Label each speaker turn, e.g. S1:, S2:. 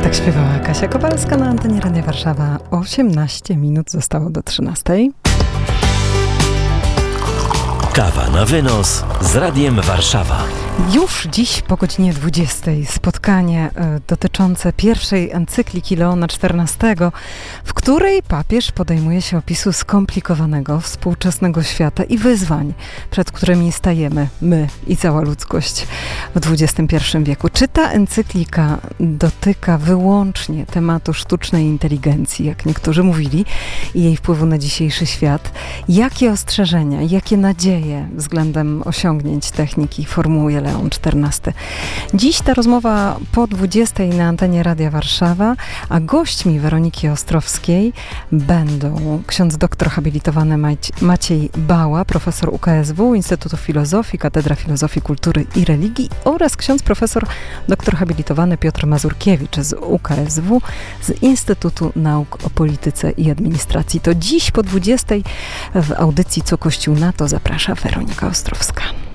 S1: Tak śpiewała Kasia Kowalska na antenie Radia Warszawa. 18 minut zostało do 13.
S2: Kawa na wynos z Radiem Warszawa.
S1: Już dziś po godzinie 20 spotkanie dotyczące pierwszej encykliki Leona XIV, w której papież podejmuje się opisu skomplikowanego współczesnego świata i wyzwań, przed którymi stajemy my i cała ludzkość w XXI wieku. Czy ta encyklika dotyka wyłącznie tematu sztucznej inteligencji, jak niektórzy mówili, i jej wpływu na dzisiejszy świat? Jakie ostrzeżenia, jakie nadzieje względem osiągnięć techniki formułuje Leon XIV? Dziś ta rozmowa po 20 na antenie Radia Warszawa, a gośćmi Weroniki Ostrowskiej będą ksiądz doktor habilitowany Maciej Bała, profesor UKSW, Instytutu Filozofii, Katedra Filozofii, Kultury i Religii, oraz ksiądz profesor doktor habilitowany Piotr Mazurkiewicz z UKSW, z Instytutu Nauk o Polityce i Administracji. To dziś po 20 w audycji Co Kościół na to zaprasza Weronika Ostrowska.